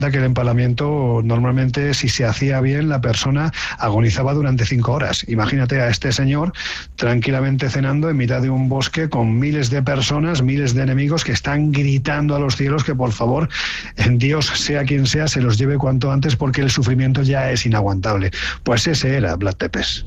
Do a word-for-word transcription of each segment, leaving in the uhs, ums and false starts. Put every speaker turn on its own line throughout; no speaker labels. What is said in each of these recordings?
que el empalamiento normalmente, si se hacía bien, la persona agonizaba durante cinco horas. Imagínate a este señor tranquilamente cenando en mitad de un bosque con miles de personas, miles de enemigos que están gritando a los cielos que por favor, Dios, sea quien sea, se los lleve cuanto antes porque el sufrimiento ya es inaguantable. Pues ese era Vlad Tepes.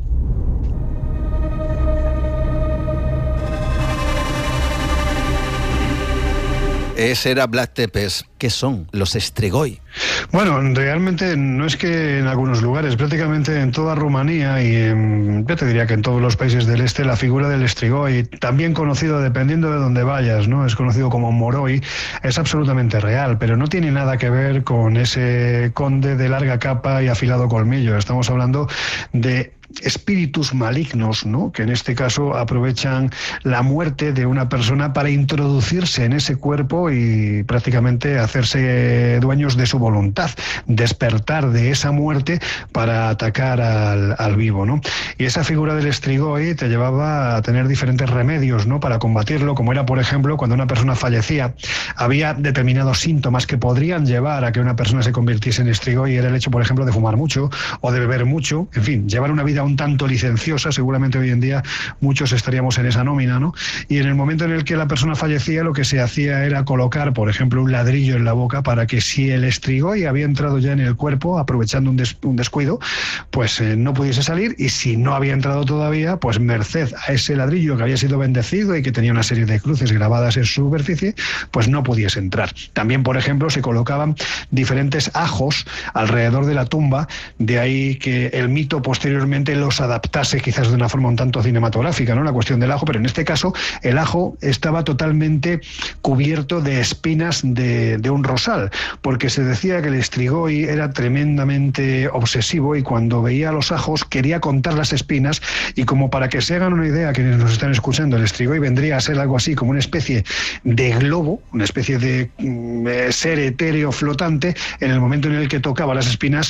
Ese era Vlad Tepes. ¿Qué son los Strigoi?
Bueno, realmente no es que en algunos lugares, prácticamente en toda Rumanía y en, yo te diría que en todos los países del este, la figura del Strigoi, también conocido dependiendo de dónde vayas, ¿no? Es conocido como Moroi, es absolutamente real, pero no tiene nada que ver con ese conde de larga capa y afilado colmillo. Estamos hablando de espíritus malignos, ¿no? Que en este caso aprovechan la muerte de una persona para introducirse en ese cuerpo y prácticamente hacerse dueños de su voluntad, despertar de esa muerte para atacar al, al vivo, ¿no? Y esa figura del Strigoi te llevaba a tener diferentes remedios, ¿no? Para combatirlo, como era, por ejemplo, cuando una persona fallecía, había determinados síntomas que podrían llevar a que una persona se convirtiese en Strigoi. Era el hecho, por ejemplo, de fumar mucho o de beber mucho, en fin, llevar una vida un tanto licenciosa. Seguramente hoy en día muchos estaríamos en esa nómina, ¿no? Y en el momento en el que la persona fallecía, lo que se hacía era colocar, por ejemplo, un ladrillo en la boca para que si el Strigoi había entrado ya en el cuerpo, aprovechando un, des un descuido, pues eh, no pudiese salir, y si no había entrado todavía, pues merced a ese ladrillo que había sido bendecido y que tenía una serie de cruces grabadas en su superficie, pues no pudiese entrar. También, por ejemplo, se colocaban diferentes ajos alrededor de la tumba, de ahí que el mito posteriormente los adaptase quizás de una forma un tanto cinematográfica, ¿no? La cuestión del ajo, pero en este caso el ajo estaba totalmente cubierto de espinas de, de un rosal, porque se decía que el Strigoi era tremendamente obsesivo y cuando veía los ajos quería contar las espinas, y como para que se hagan una idea quienes nos están escuchando, el Strigoi vendría a ser algo así como una especie de globo, una especie de mm, ser etéreo flotante. En el momento en el que tocaba las espinas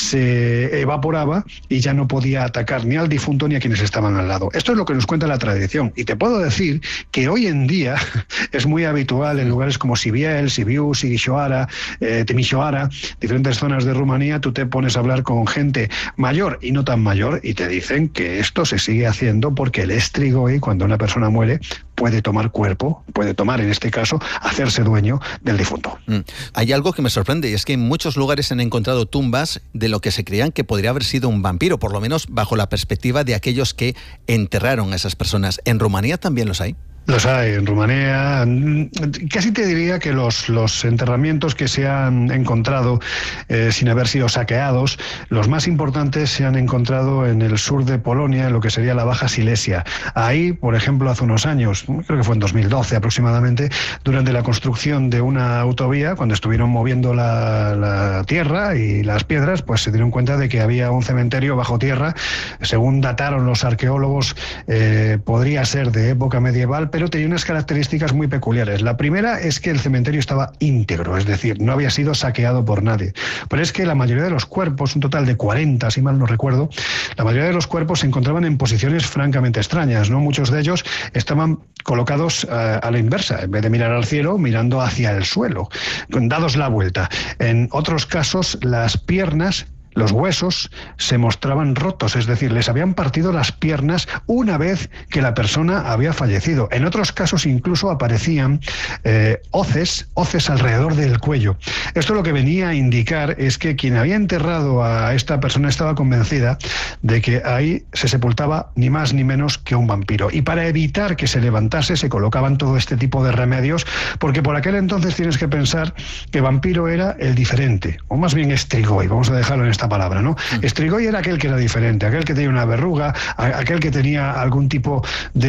se evaporaba y ya no podía atacar ni al difunto ni a quienes estaban al lado. Esto es lo que nos cuenta la tradición, y te puedo decir que hoy en día es muy habitual en lugares como Sibiel, Sibiu, Sighișoara, eh, Timișoara, diferentes zonas de Rumanía. Tú te pones a hablar con gente mayor y no tan mayor y te dicen que esto se sigue haciendo porque el Strigoi, cuando una persona muere, puede tomar cuerpo, puede tomar, en este caso, hacerse dueño del difunto.
Mm. Hay algo que me sorprende, y es que en muchos lugares se han encontrado tumbas de lo que se creían que podría haber sido un vampiro, por lo menos bajo la perspectiva de aquellos que enterraron a esas personas. ¿En Rumanía también los hay?
Los hay en Rumanía. Casi te diría que los, los enterramientos que se han encontrado eh, sin haber sido saqueados, los más importantes se han encontrado en el sur de Polonia, en lo que sería la Baja Silesia. Ahí, por ejemplo, hace unos años, creo que fue en dos mil doce aproximadamente, durante la construcción de una autovía, cuando estuvieron moviendo la, la tierra y las piedras, pues se dieron cuenta de que había un cementerio bajo tierra. Según dataron los arqueólogos, eh, podría ser de época medieval, pero tenía unas características muy peculiares. La primera es que el cementerio estaba íntegro, es decir, no había sido saqueado por nadie. Pero es que la mayoría de los cuerpos, un total de cuarenta, si mal no recuerdo, la mayoría de los cuerpos se encontraban en posiciones francamente extrañas, ¿no? Muchos de ellos estaban colocados uh, a la inversa, en vez de mirar al cielo, mirando hacia el suelo, dados la vuelta. En otros casos, las piernas, los huesos se mostraban rotos, es decir, les habían partido las piernas una vez que la persona había fallecido. En otros casos incluso aparecían eh, hoces, hoces alrededor del cuello. Esto lo que venía a indicar es que quien había enterrado a esta persona estaba convencida de que ahí se sepultaba ni más ni menos que un vampiro. Y para evitar que se levantase se colocaban todo este tipo de remedios, porque por aquel entonces tienes que pensar que vampiro era el diferente, o más bien Strigoi, vamos a dejarlo en esta palabra, ¿no? Mm. Strigoi era aquel que era diferente, aquel que tenía una verruga, aquel que tenía algún tipo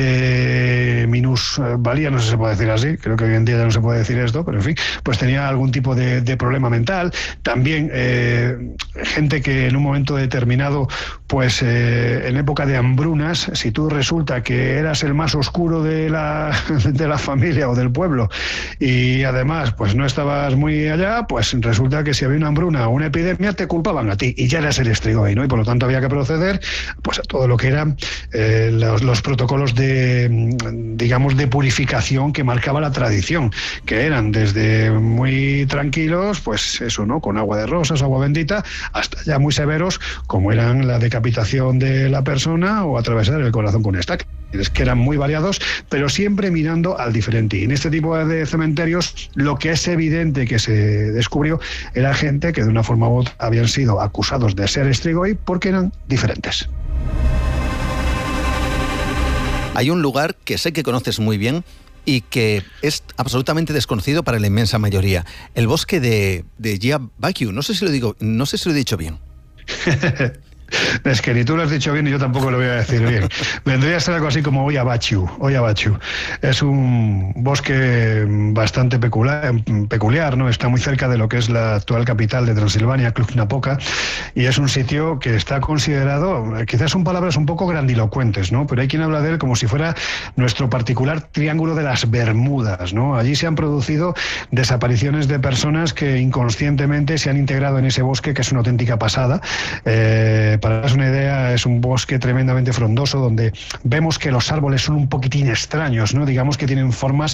de minusvalía, no sé si se puede decir así, creo que hoy en día ya no se puede decir esto, pero en fin, pues tenía algún tipo de, de problema mental. También eh, gente que en un momento determinado, pues eh, en época de hambrunas, si tú resulta que eras el más oscuro de la, de la familia o del pueblo y además pues no estabas muy allá, pues resulta que si había una hambruna o una epidemia te culpaban a ti. ti y ya eras el Strigoi, ¿no? Y por lo tanto había que proceder pues a todo lo que eran eh, los, los protocolos de, digamos, de purificación que marcaba la tradición, que eran desde muy tranquilos, pues eso, ¿no? Con agua de rosas, agua bendita, hasta ya muy severos, como eran la decapitación de la persona o atravesar el corazón con estaca. Es que eran muy variados, pero siempre mirando al diferente. Y en este tipo de cementerios, lo que es evidente que se descubrió era gente que de una forma u otra habían sido acusados de ser Strigoi porque eran diferentes.
Hay un lugar que sé que conoces muy bien y que es absolutamente desconocido para la inmensa mayoría. El bosque de, de Jiabaqiu. No sé si lo digo, no sé si lo he dicho bien.
Es que ni tú lo has dicho bien y yo tampoco lo voy a decir bien. Vendría a ser algo así como Oyabachiu. Oyabachiu. Es un bosque bastante peculiar, peculiar, ¿no? Está muy cerca de lo que es la actual capital de Transilvania, Cluj-Napoca, y es un sitio que está considerado, quizás son palabras un poco grandilocuentes, ¿no? Pero hay quien habla de él como si fuera nuestro particular triángulo de las Bermudas, ¿no? Allí se han producido desapariciones de personas que inconscientemente se han integrado en ese bosque, que es una auténtica pasada. Eh, Para daros una idea, es un bosque tremendamente frondoso donde vemos que los árboles son un poquitín extraños, ¿no? Digamos que tienen formas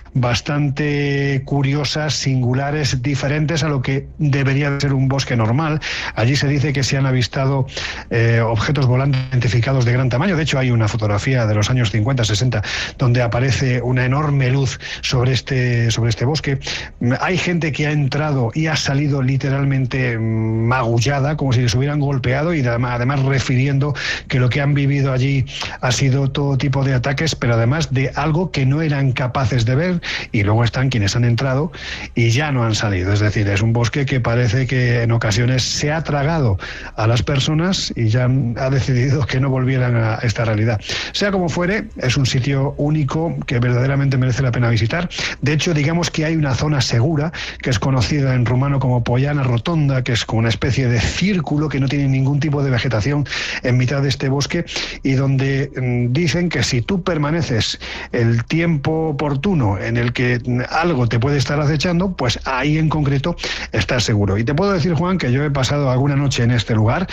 bastante curiosas, singulares, diferentes a lo que debería de ser un bosque normal. Allí se dice que se han avistado eh, objetos volantes identificados de gran tamaño. De hecho, hay una fotografía de los años cincuenta, sesenta donde aparece una enorme luz sobre este, sobre este bosque. Hay gente que ha entrado y ha salido literalmente magullada, como si les hubieran golpeado, y además refiriendo que lo que han vivido allí ha sido todo tipo de ataques, pero además de algo que no eran capaces de ver. Y luego están quienes han entrado y ya no han salido. Es decir, es un bosque que parece que en ocasiones se ha tragado a las personas y ya ha decidido que no volvieran a esta realidad. Sea como fuere, es un sitio único que verdaderamente merece la pena visitar. De hecho, digamos que hay una zona segura que es conocida en rumano como Poiana Rotonda, que es como una especie de círculo que no tiene ningún tipo de vegetación en mitad de este bosque, y donde mm, dicen que si tú permaneces el tiempo oportuno en el que algo te puede estar acechando, pues ahí en concreto estás seguro. Y te puedo decir, Juan, que yo he pasado alguna noche en este lugar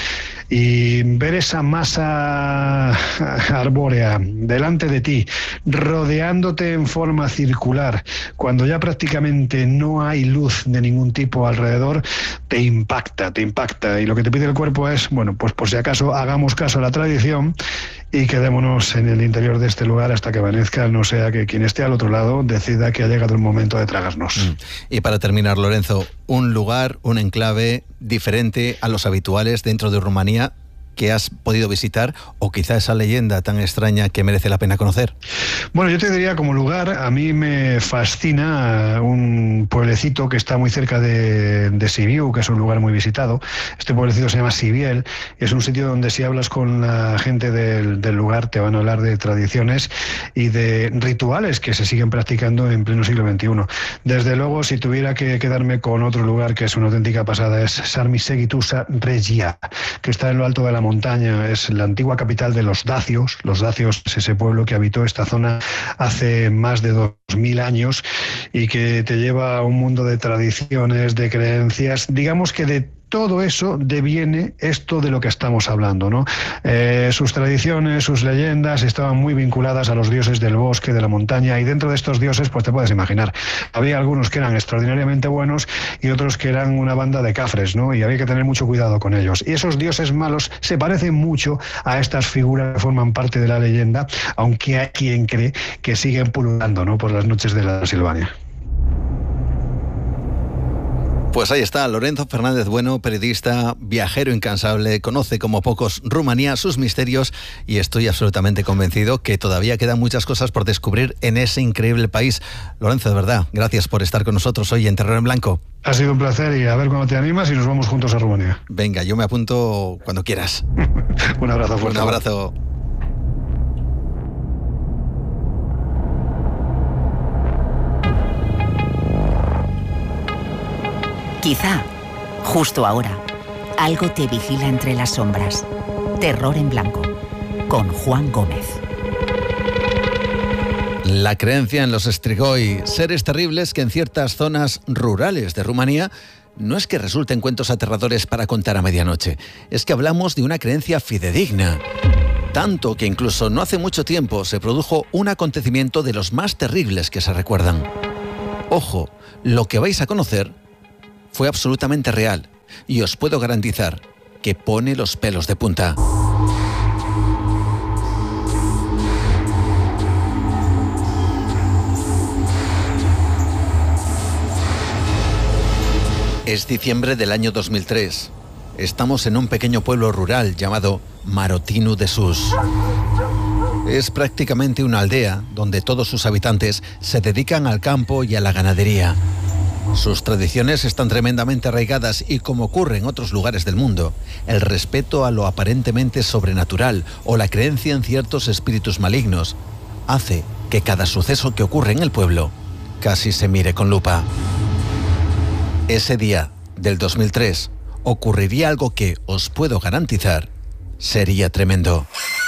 y ver esa masa arbórea delante de ti, rodeándote en forma circular, cuando ya prácticamente no hay luz de ningún tipo alrededor, te impacta, te impacta. Y lo que te pide el cuerpo es, bueno, pues por si acaso hagamos caso a la tradición y quedémonos en el interior de este lugar hasta que amanezca, no sea que quien esté al otro lado decida que ha llegado el momento de tragarnos.
Mm. Y para terminar, Lorenzo, un lugar, un enclave diferente a los habituales dentro de Rumanía que has podido visitar, o quizá esa leyenda tan extraña que merece la pena conocer.
Bueno, yo te diría, como lugar, a mí me fascina un pueblecito que está muy cerca de, de Sibiu, que es un lugar muy visitado. Este pueblecito se llama Sibiel, y es un sitio donde si hablas con la gente del, del lugar te van a hablar de tradiciones y de rituales que se siguen practicando en pleno siglo veintiuno. Desde luego, si tuviera que quedarme con otro lugar que es una auténtica pasada, es Sarmisegitusa Regia, que está en lo alto de la montaña. Es la antigua capital de los dacios. Los dacios es ese pueblo que habitó esta zona hace más de dos mil años y que te lleva a un mundo de tradiciones, de creencias, digamos que de todo eso deviene esto de lo que estamos hablando, ¿no? Eh, sus tradiciones, sus leyendas estaban muy vinculadas a los dioses del bosque, de la montaña, y dentro de estos dioses, pues te puedes imaginar, había algunos que eran extraordinariamente buenos y otros que eran una banda de cafres, ¿no? Y había que tener mucho cuidado con ellos. Y esos dioses malos se parecen mucho a estas figuras que forman parte de la leyenda, aunque hay quien cree que siguen pululando, ¿no?, por las noches de la Transilvania.
Pues ahí está, Lorenzo Fernández Bueno, periodista, viajero incansable, conoce como pocos Rumanía, sus misterios, y estoy absolutamente convencido que todavía quedan muchas cosas por descubrir en ese increíble país. Lorenzo, de verdad, gracias por estar con nosotros hoy en Terreno en Blanco.
Ha sido un placer, y a ver cuándo te animas y nos vamos juntos a Rumanía.
Venga, yo me apunto cuando quieras.
Un abrazo fuerte.
Un abrazo.
Quizá, justo ahora, algo te vigila entre las sombras. Terror en Blanco, con Juan Gómez.
La creencia en los Strigoi, seres terribles que en ciertas zonas rurales de Rumanía no es que resulten cuentos aterradores para contar a medianoche, es que hablamos de una creencia fidedigna. Tanto que incluso no hace mucho tiempo se produjo un acontecimiento de los más terribles que se recuerdan. Ojo, lo que vais a conocer fue absolutamente real y os puedo garantizar que pone los pelos de punta. Es diciembre del año dos mil tres. Estamos en un pequeño pueblo rural llamado Marotinu de Sus. Es prácticamente una aldea donde todos sus habitantes se dedican al campo y a la ganadería. Sus tradiciones están tremendamente arraigadas y, como ocurre en otros lugares del mundo, el respeto a lo aparentemente sobrenatural o la creencia en ciertos espíritus malignos hace que cada suceso que ocurre en el pueblo casi se mire con lupa. Ese día del dos mil tres ocurriría algo que, os puedo garantizar, sería tremendo.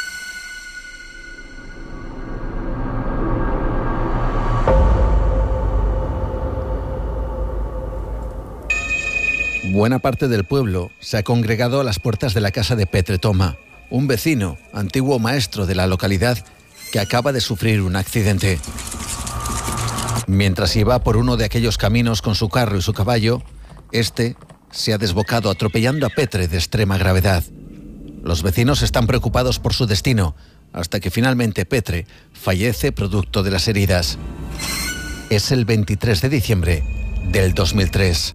Buena parte del pueblo se ha congregado a las puertas de la casa de Petre Toma, un vecino, antiguo maestro de la localidad, que acaba de sufrir un accidente. Mientras iba por uno de aquellos caminos con su carro y su caballo, este se ha desbocado atropellando a Petre de extrema gravedad. Los vecinos están preocupados por su destino, hasta que finalmente Petre fallece producto de las heridas. Es el veintitrés de diciembre del dos mil tres.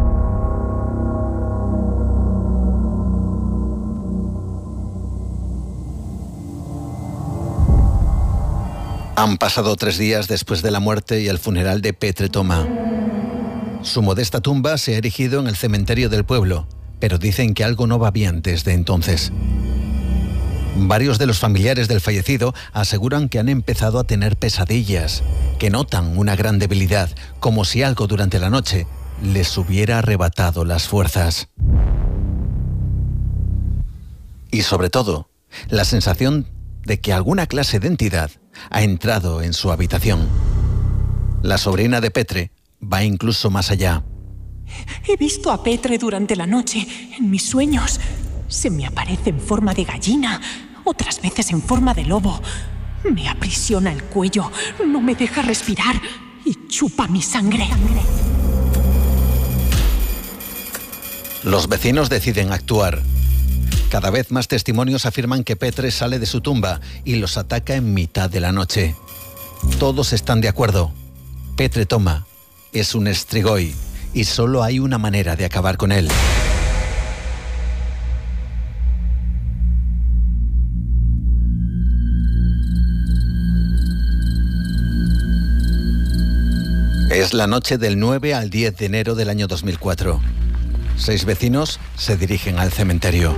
Han pasado tres días después de la muerte y el funeral de Petre Toma. Su modesta tumba se ha erigido en el cementerio del pueblo, pero dicen que algo no va bien desde entonces. Varios de los familiares del fallecido aseguran que han empezado a tener pesadillas, que notan una gran debilidad, como si algo durante la noche les hubiera arrebatado las fuerzas. Y sobre todo, la sensación de que alguna clase de entidad ha entrado en su habitación. La sobrina de Petre va incluso más allá.
He visto a Petre durante la noche, en mis sueños. Se me aparece en forma de gallina, otras veces en forma de lobo. Me aprisiona el cuello, no me deja respirar y chupa mi sangre.
Los vecinos deciden actuar. Cada vez más testimonios afirman que Petre sale de su tumba y los ataca en mitad de la noche. Todos están de acuerdo. Petre Toma es un Strigoi y solo hay una manera de acabar con él. Es la noche del nueve al diez de enero del año dos mil cuatro. Seis vecinos se dirigen al cementerio.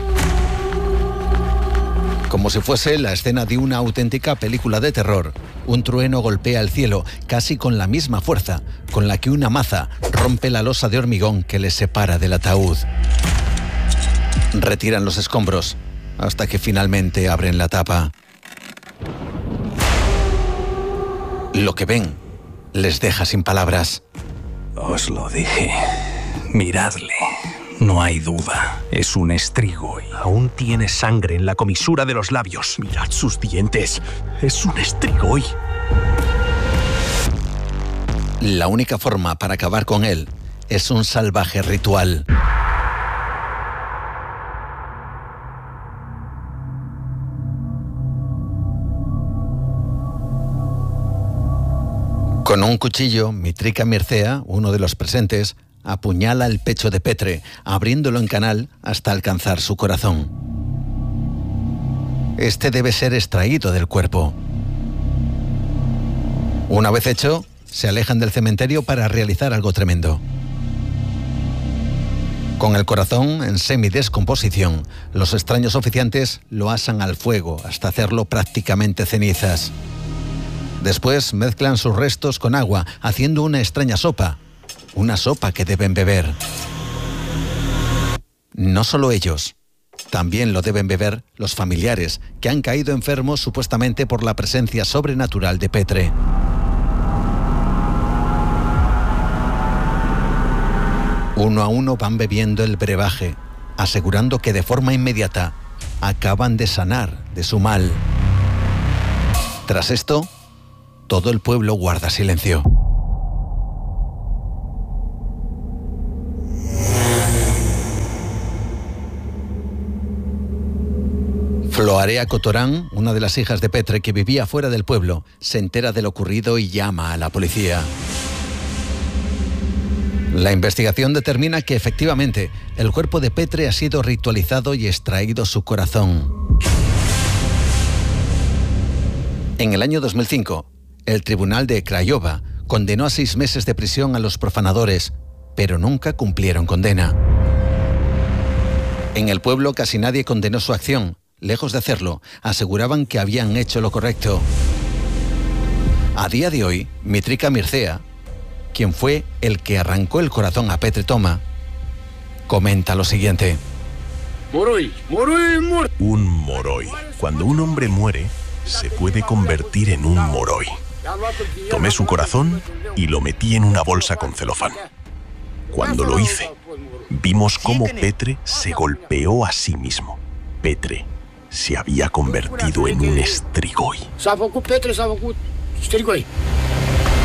Como si fuese la escena de una auténtica película de terror, un trueno golpea el cielo casi con la misma fuerza con la que una maza rompe la losa de hormigón que les separa del ataúd. Retiran los escombros hasta que finalmente abren la tapa. Lo que ven les deja sin palabras.
Os lo dije. Miradle. No hay duda. Es un Strigoi.
Aún tiene sangre en la comisura de los labios. Mirad sus dientes. Es un Strigoi.
La única forma para acabar con él es un salvaje ritual. Con un cuchillo, Mitrika Mircea, uno de los presentes, apuñala el pecho de Petre, abriéndolo en canal hasta alcanzar su corazón. Este debe ser extraído del cuerpo. Una vez hecho, se alejan del cementerio para realizar algo tremendo. Con el corazón en semidescomposición, los extraños oficiantes lo asan al fuego hasta hacerlo prácticamente cenizas. Después mezclan sus restos con agua, haciendo una extraña sopa. Una sopa que deben beber. No solo ellos, también lo deben beber los familiares, que han caído enfermos supuestamente por la presencia sobrenatural de Petre. Uno a uno van bebiendo el brebaje, asegurando que de forma inmediata acaban de sanar de su mal. Tras esto, todo el pueblo guarda silencio. Floarea Cotorán, una de las hijas de Petre que vivía fuera del pueblo, se entera de lo ocurrido y llama a la policía. La investigación determina que efectivamente el cuerpo de Petre ha sido ritualizado y extraído su corazón. En el año dos mil cinco, el tribunal de Craiova condenó a seis meses de prisión a los profanadores, pero nunca cumplieron condena. En el pueblo casi nadie condenó su acción. Lejos de hacerlo, aseguraban que habían hecho lo correcto. A día de hoy, Mitrika Mircea, quien fue el que arrancó el corazón a Petre Toma, comenta lo siguiente.
Moroi, moroi, moroi.
Un moroi. Cuando un hombre muere, se puede convertir en un moroi. Tomé su corazón y lo metí en una bolsa con celofán. Cuando lo hice, vimos cómo Petre se golpeó a sí mismo. Petre se había convertido en un strigoi.